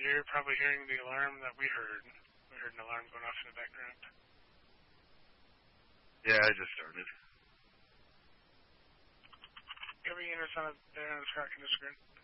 You're probably hearing the alarm that we heard. We heard an alarm going off in the background. Yeah, I just started. Every unit's on there on the Scott Kinder's screen.